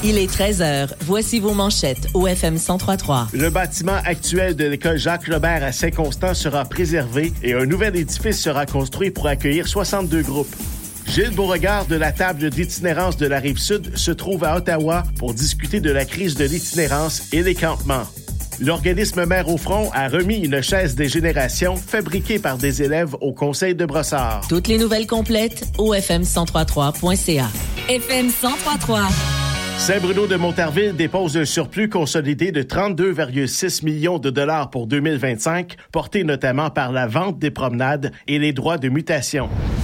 Il est 13h. Voici vos manchettes au FM 103.3. Le bâtiment actuel de l'école Jacques-Lebert à Saint-Constant sera préservé et un nouvel édifice sera construit pour accueillir 62 groupes. Gilles Beauregard de la table d'itinérance de la Rive-Sud se trouve à Ottawa pour discuter de la crise de l'itinérance et des campements. L'organisme Mère au Front a remis une chaise des générations fabriquée par des élèves au Conseil de Brossard. Toutes les nouvelles complètes au fm1033.ca. FM 103.3. Saint-Bruno de Montarville dépose un surplus consolidé de 32,6 millions de dollars pour 2025, porté notamment par la vente des promenades et les droits de mutation.